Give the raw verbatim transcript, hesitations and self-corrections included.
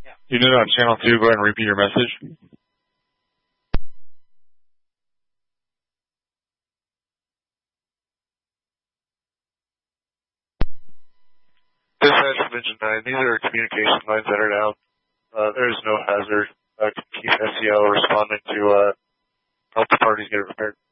You did it on channel two. Go ahead and repeat your message. Dispatch Division nine, these are communication lines that are down. Uh, there is no hazard. Uh, keep S E L responding to uh, help the parties get repaired.